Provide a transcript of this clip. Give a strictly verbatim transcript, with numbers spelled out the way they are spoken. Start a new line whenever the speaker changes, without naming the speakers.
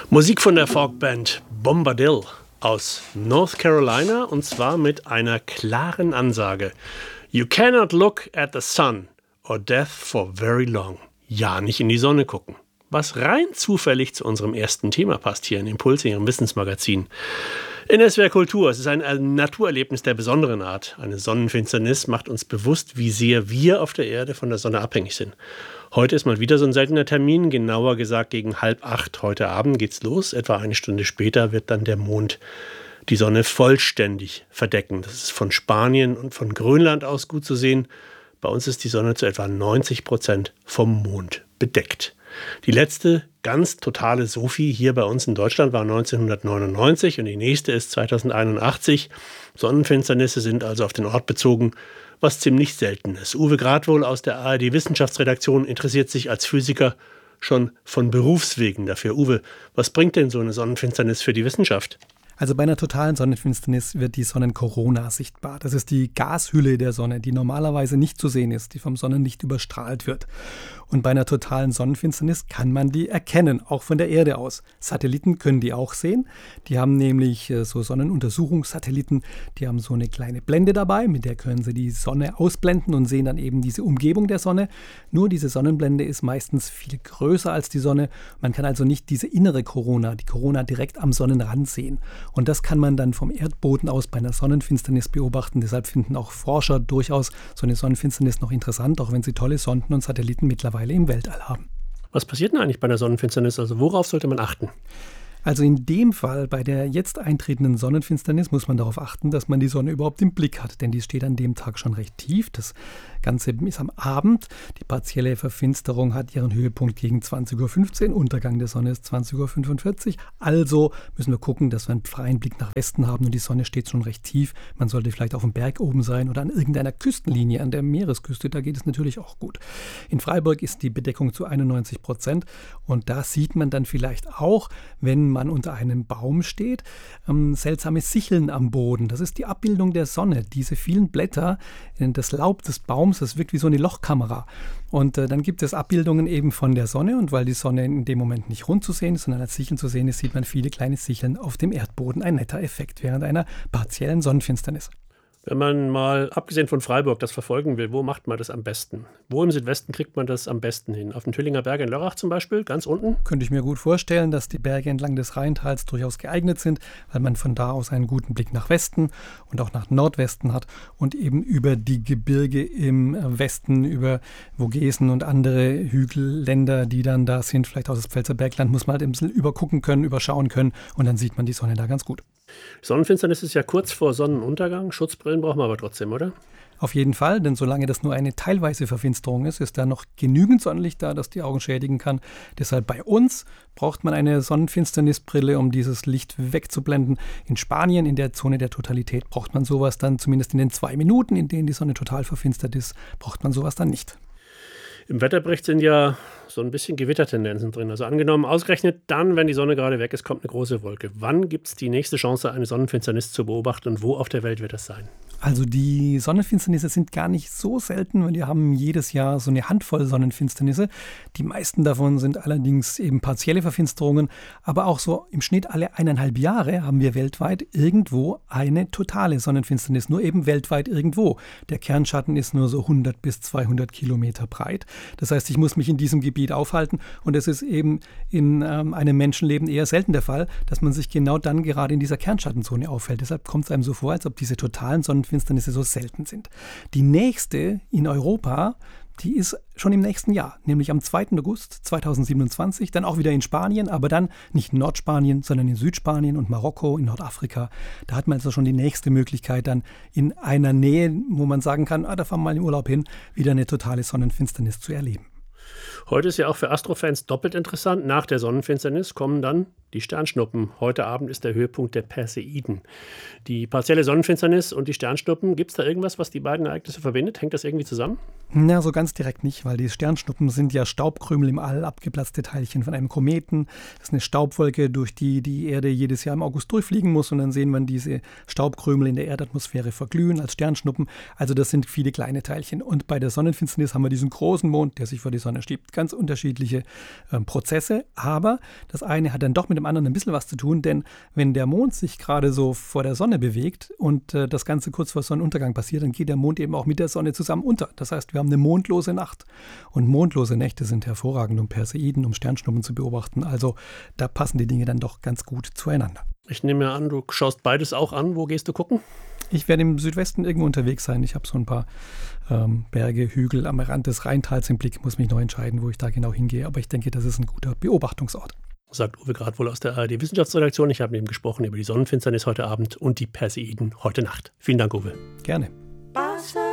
Musik von der Folkband Bombadil aus North Carolina, und zwar mit einer klaren Ansage. You cannot look at the sun or death for very long. Ja, nicht in die Sonne gucken. Was rein zufällig zu unserem ersten Thema passt hier in Impuls, in Ihrem Wissensmagazin. In S W R Kultur, es ist ein Naturerlebnis der besonderen Art. Eine Sonnenfinsternis macht uns bewusst, wie sehr wir auf der Erde von der Sonne abhängig sind. Heute ist mal wieder so ein seltener Termin, genauer gesagt gegen halb acht heute Abend geht's los. Etwa eine Stunde später wird dann der Mond die Sonne vollständig verdecken. Das ist von Spanien und von Grönland aus gut zu sehen. Bei uns ist die Sonne zu etwa neunzig Prozent vom Mond bedeckt. Die letzte ganz totale SOFI hier bei uns in Deutschland war neunzehnhundertneunundneunzig und die nächste ist zweitausendeinundachtzig. Sonnenfinsternisse sind also auf den Ort bezogen, was ziemlich selten ist. Uwe Gradwohl aus der A R D-Wissenschaftsredaktion interessiert sich als Physiker schon von Berufswegen dafür. Uwe, was bringt denn so eine Sonnenfinsternis für die Wissenschaft?
Also bei einer totalen Sonnenfinsternis wird die Sonnenkorona sichtbar. Das ist die Gashülle der Sonne, die normalerweise nicht zu sehen ist, die vom Sonnenlicht überstrahlt wird. Und bei einer totalen Sonnenfinsternis kann man die erkennen, auch von der Erde aus. Satelliten können die auch sehen. Die haben nämlich so Sonnenuntersuchungssatelliten, die haben so eine kleine Blende dabei, mit der können sie die Sonne ausblenden und sehen dann eben diese Umgebung der Sonne. Nur diese Sonnenblende ist meistens viel größer als die Sonne. Man kann also nicht diese innere Korona, die Korona direkt am Sonnenrand sehen. Und das kann man dann vom Erdboden aus bei einer Sonnenfinsternis beobachten. Deshalb finden auch Forscher durchaus so eine Sonnenfinsternis noch interessant, auch wenn sie tolle Sonden und Satelliten mittlerweile im Weltall haben.
Was passiert denn eigentlich bei einer Sonnenfinsternis? Also worauf sollte man achten?
Also in dem Fall, bei der jetzt eintretenden Sonnenfinsternis, muss man darauf achten, dass man die Sonne überhaupt im Blick hat, denn die steht an dem Tag schon recht tief. Das Ganze ist am Abend. Die partielle Verfinsterung hat ihren Höhepunkt gegen zwanzig Uhr fünfzehn, Untergang der Sonne ist zwanzig Uhr fünfundvierzig. Also müssen wir gucken, dass wir einen freien Blick nach Westen haben und die Sonne steht schon recht tief. Man sollte vielleicht auf dem Berg oben sein oder an irgendeiner Küstenlinie, an der Meeresküste, da geht es natürlich auch gut. In Freiburg ist die Bedeckung zu einundneunzig Prozent und da sieht man dann vielleicht auch, wenn man unter einem Baum steht, ähm, seltsame Sicheln am Boden. Das ist die Abbildung der Sonne. Diese vielen Blätter, das Laub des Baums, das wirkt wie so eine Lochkamera. Und äh, dann gibt es Abbildungen eben von der Sonne und weil die Sonne in dem Moment nicht rund zu sehen ist, sondern als Sicheln zu sehen ist, sieht man viele kleine Sicheln auf dem Erdboden. Ein netter Effekt während einer partiellen Sonnenfinsternis.
Wenn man mal, abgesehen von Freiburg, das verfolgen will, wo macht man das am besten? Wo im Südwesten kriegt man das am besten hin? Auf dem Tüllinger Berg in Lörrach zum Beispiel, ganz unten?
Könnte ich mir gut vorstellen, dass die Berge entlang des Rheintals durchaus geeignet sind, weil man von da aus einen guten Blick nach Westen und auch nach Nordwesten hat und eben über die Gebirge im Westen, über Vogesen und andere Hügelländer, die dann da sind, vielleicht auch das Pfälzer Bergland, muss man halt ein bisschen übergucken können, überschauen können und dann sieht man die Sonne da ganz gut.
Sonnenfinsternis ist ja kurz vor Sonnenuntergang. Schutzbrillen brauchen wir aber trotzdem, oder?
Auf jeden Fall, denn solange das nur eine teilweise Verfinsterung ist, ist da noch genügend Sonnenlicht da, das die Augen schädigen kann. Deshalb bei uns braucht man eine Sonnenfinsternisbrille, um dieses Licht wegzublenden. In Spanien, in der Zone der Totalität, braucht man sowas dann zumindest in den zwei Minuten, in denen die Sonne total verfinstert ist, braucht man sowas dann nicht.
Im Wetterbericht sind ja so ein bisschen Gewittertendenzen drin. Also angenommen, ausgerechnet dann, wenn die Sonne gerade weg ist, kommt eine große Wolke. Wann gibt es die nächste Chance, eine Sonnenfinsternis zu beobachten und wo auf der Welt wird das sein?
Also die Sonnenfinsternisse sind gar nicht so selten, weil wir haben jedes Jahr so eine Handvoll Sonnenfinsternisse. Die meisten davon sind allerdings eben partielle Verfinsterungen, aber auch so im Schnitt alle eineinhalb Jahre haben wir weltweit irgendwo eine totale Sonnenfinsternis, nur eben weltweit irgendwo. Der Kernschatten ist nur so hundert bis zweihundert Kilometer breit. Das heißt, ich muss mich in diesem Gebiet aufhalten und es ist eben in ähm, einem Menschenleben eher selten der Fall, dass man sich genau dann gerade in dieser Kernschattenzone aufhält. Deshalb kommt es einem so vor, als ob diese totalen Sonnenfinsternisse so selten sind. Die nächste in Europa, die ist schon im nächsten Jahr, nämlich am zweiten August zweitausendsiebenundzwanzig, dann auch wieder in Spanien, aber dann nicht in Nordspanien, sondern in Südspanien und Marokko, in Nordafrika. Da hat man also schon die nächste Möglichkeit, dann in einer Nähe, wo man sagen kann, ah, da fahren wir mal im Urlaub hin, wieder eine totale Sonnenfinsternis zu erleben.
Heute ist ja auch für Astrofans doppelt interessant. Nach der Sonnenfinsternis kommen dann die Sternschnuppen. Heute Abend ist der Höhepunkt der Perseiden. Die partielle Sonnenfinsternis und die Sternschnuppen, gibt es da irgendwas, was die beiden Ereignisse verbindet? Hängt das irgendwie zusammen?
Na, so ganz direkt nicht, weil die Sternschnuppen sind ja Staubkrümel im All, abgeplatzte Teilchen von einem Kometen. Das ist eine Staubwolke, durch die die Erde jedes Jahr im August durchfliegen muss und dann sehen wir diese Staubkrümel in der Erdatmosphäre verglühen als Sternschnuppen. Also das sind viele kleine Teilchen. Und bei der Sonnenfinsternis haben wir diesen großen Mond, der sich vor die Sonne Es gibt ganz unterschiedliche äh, Prozesse, aber das eine hat dann doch mit dem anderen ein bisschen was zu tun, denn wenn der Mond sich gerade so vor der Sonne bewegt und äh, das Ganze kurz vor Sonnenuntergang passiert, dann geht der Mond eben auch mit der Sonne zusammen unter. Das heißt, wir haben eine mondlose Nacht. Und mondlose Nächte sind hervorragend, um Perseiden, um Sternschnuppen zu beobachten. Also da passen die Dinge dann doch ganz gut zueinander.
Ich nehme ja an, du schaust beides auch an. Wo gehst du gucken?
Ich werde im Südwesten irgendwo unterwegs sein. Ich habe so ein paar ähm, Berge, Hügel am Rand des Rheintals im Blick. Muss mich noch entscheiden, wo ich da genau hingehe. Aber ich denke, das ist ein guter Beobachtungsort.
Sagt Uwe Gradwohl aus der A R D-Wissenschaftsredaktion. Ich habe mit ihm gesprochen über die Sonnenfinsternis heute Abend und die Perseiden heute Nacht. Vielen Dank, Uwe.
Gerne.